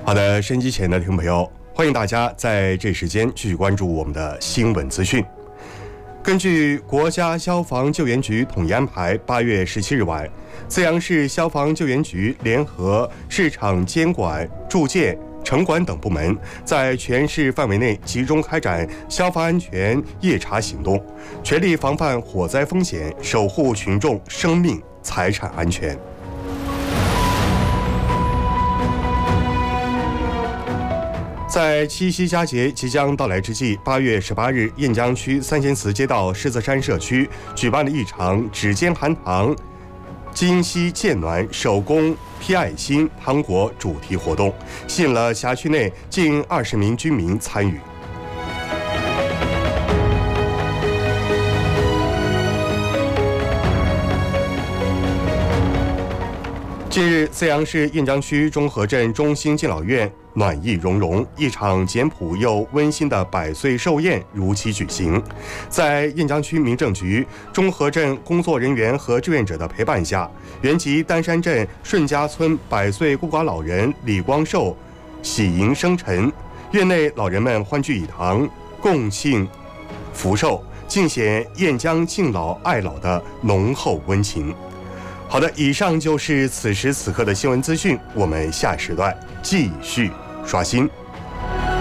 好的，收音机前的听众朋友，欢迎大家在这时间继续关注我们的新闻资讯。根据国家消防救援局统一安排，8月17日晚，资阳市消防救援局联合市场监管、住建、城管等部门，在全市范围内集中开展消防安全夜查行动，全力防范火灾风险，守护群众生命财产安全。在七夕佳节即将到来之际，8月18日，雁江区三仙祠街道狮子山社区举办了一场指尖含糖、今夕渐暖手工批爱心糖果主题活动，吸引了辖区内近20名居民参与。近日，资阳市雁江区中和镇中心敬老院暖意融融，一场简朴又温馨的100岁寿宴如期举行。在雁江区民政局、中和镇工作人员和志愿者的陪伴下，原籍丹山镇顺家村100岁孤寡老人李光寿喜迎生辰，院内老人们欢聚一堂，共庆福寿，尽显雁江敬老爱老的浓厚温情。好的，以上就是此时此刻的新闻资讯，我们下时段继续刷新。